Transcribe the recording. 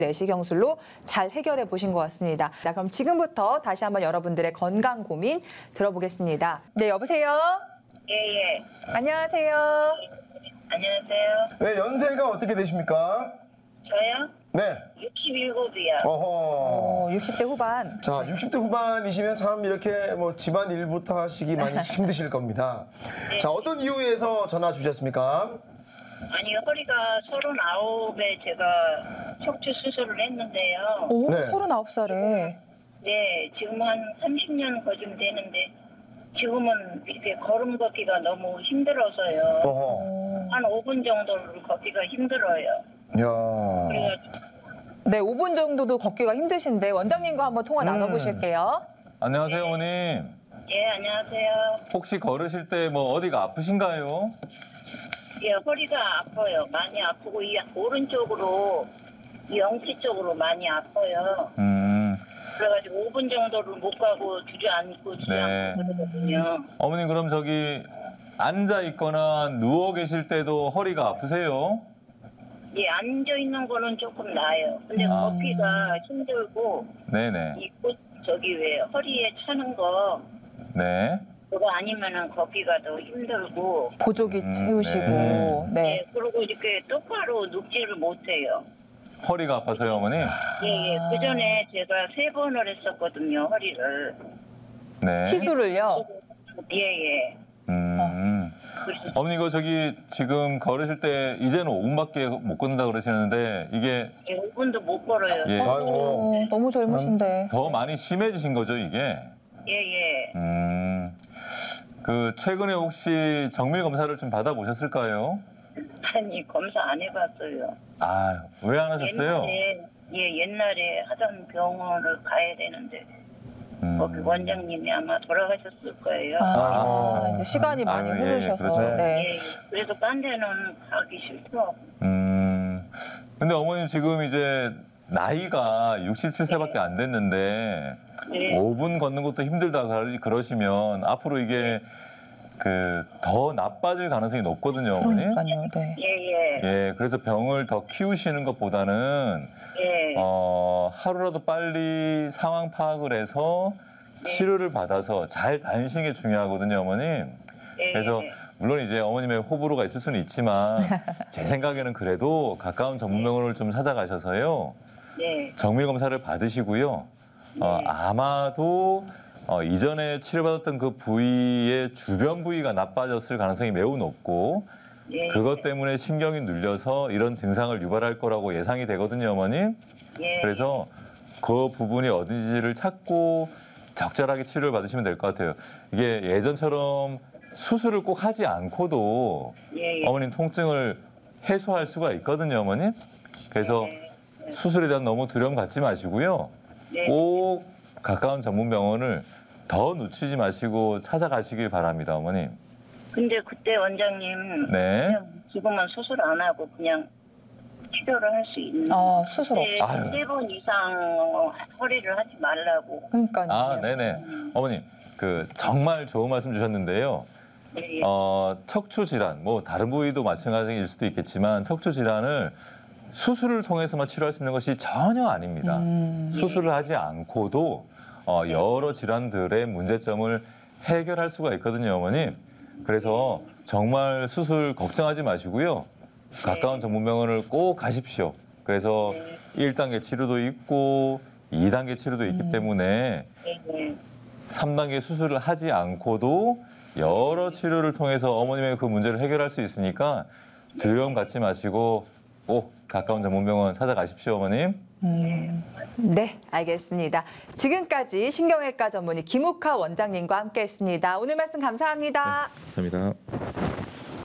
내시경술로 잘 해결해 보신 것 같습니다. 자, 그럼 지금부터 다시 한번 여러분들의 건강 고민 들어보겠습니다. 네, 여보세요? 예. 안녕하세요. 안녕하세요. 네, 연세가 어떻게 되십니까? 저요? 네. 67이요. 어허. 60대 후반. 자, 60대 후반이시면 참 이렇게 뭐 집안 일부터 하시기 많이 힘드실 겁니다. 네. 자, 어떤 이유에서 전화 주셨습니까? 아니, 허리가 39에 제가 척추 수술을 했는데요. 오, 네. 39살에. 네, 지금 한 30년 거쯤 되는데 지금은 이렇게 걸음 걷기가 너무 힘들어서요. 어허. 한 5분 정도를 걷기가 힘들어요. 야. 그래가지고 네, 5분 정도도 걷기가 힘드신데 원장님과 한번 통화 나눠보실게요. 안녕하세요, 어머님. 예, 안녕하세요. 혹시 걸으실 때 뭐 어디가 아프신가요? 예, 허리가 아파요. 많이 아프고 이 오른쪽으로 이 영치 쪽으로 많이 아파요. 그래가지고 5분 정도를 못 가고 주저앉고 네. 그러거든요. 어머님 그럼 저기 앉아 있거나 누워 계실 때도 허리가 아프세요? 예, 앉아 있는 거는 조금 나아요. 근데 걷기가 힘들고 네네. 이 저기 왜 허리에 차는 거 네. 그거 아니면은 걷기가 더 힘들고. 보조기 채우시고. 네. 네. 예, 그리고 이렇게 똑바로 눕지를 못해요. 허리가 아파서요, 어머님? 예. 그 전에 제가 3번을 했었거든요, 허리를. 네. 시술을요? 예. 그래서 어머니 이거 저기 지금 걸으실 때 이제는 5분밖에 못 걷는다 그러시는데 이게 5분도 못 걸어요. 예. 아이고. 너무 젊으신데. 더 많이 심해지신 거죠, 이게? 예. 그 최근에 혹시 정밀 검사를 좀 받아보셨을까요? 아니, 검사 안 해봤어요. 아, 왜 안 하셨어요? 옛날에 하던 병원을 가야 되는데 거기 원장님이 아마 돌아가셨을 거예요. 이제 시간이 많이 아유, 예, 흐르셔서. 그렇죠. 네. 예, 그래서 딴 데는 가기 싫더라고. 근데 어머님 지금 이제 나이가 67세밖에 안 됐는데 네. 5분 걷는 것도 힘들다 그러시면 앞으로 이게 그 더 나빠질 가능성이 높거든요, 어머니. 그러니까요. 네. 예, 그래서 병을 더 키우시는 것보다는 예. 하루라도 빨리 상황 파악을 해서 치료를 받아서 잘 다니시는 게 중요하거든요, 어머님. 그래서 물론 이제 어머님의 호불호가 있을 수는 있지만 제 생각에는 그래도 가까운 전문병원을 좀 찾아가셔서요. 네. 정밀 검사를 받으시고요. 아마도 이전에 치료받았던 그 부위의 주변 부위가 나빠졌을 가능성이 매우 높고 예. 그것 때문에 신경이 눌려서 이런 증상을 유발할 거라고 예상이 되거든요, 어머님. 예. 그래서 그 부분이 어딘지를 찾고 적절하게 치료를 받으시면 될 것 같아요. 이게 예전처럼 수술을 꼭 하지 않고도 예. 어머님 통증을 해소할 수가 있거든요, 어머님. 그래서 수술에 대한 너무 두려움 갖지 마시고요. 네. 꼭 가까운 전문병원을 더 늦추지 마시고 찾아가시길 바랍니다, 어머님. 근데 그때 원장님 네. 그냥 지금은 수술 안 하고 그냥 치료를 할 수 있는 수술 없이. 아유. 3번 이상 허리를 하지 말라고. 그러니까요. 아, 네네. 어머님, 그 정말 좋은 말씀 주셨는데요. 예. 척추 질환, 뭐 다른 부위도 마찬가지일 수도 있겠지만 척추 질환을 수술을 통해서만 치료할 수 있는 것이 전혀 아닙니다. 수술을 하지 않고도 여러 질환들의 문제점을 해결할 수가 있거든요, 어머님. 그래서 정말 수술 걱정하지 마시고요. 가까운 전문병원을 꼭 가십시오. 그래서 1단계 치료도 있고 2단계 치료도 있기 때문에 예. 3단계 수술을 하지 않고도 여러 치료를 통해서 어머님의 그 문제를 해결할 수 있으니까 두려움 갖지 마시고 꼭 가까운 전문병원 찾아가십시오, 어머님. 네, 알겠습니다. 지금까지 신경외과 전문의 김욱하 원장님과 함께했습니다. 오늘 말씀 감사합니다. 감사합니다.